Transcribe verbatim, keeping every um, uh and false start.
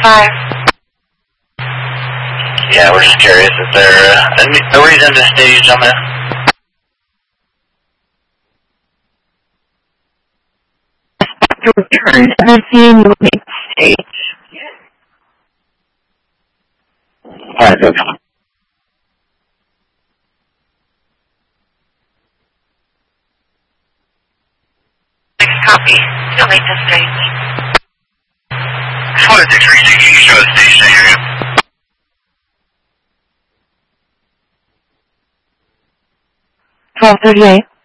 five. Yeah, we're just curious. Is there uh, a, a reason to stage on this? To return, and then seeing you make stage. Alright, okay. Copy. Still make the stage. four six three six, you can show the station area. twelve thirty-eight.